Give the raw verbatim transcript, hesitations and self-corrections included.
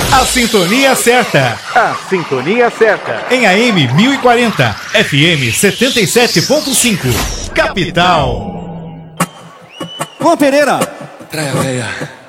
A sintonia certa. A sintonia certa. Em A M mil e quarenta, F M setenta e sete ponto cinco. Capital. Juan Pereira. Traia, velha.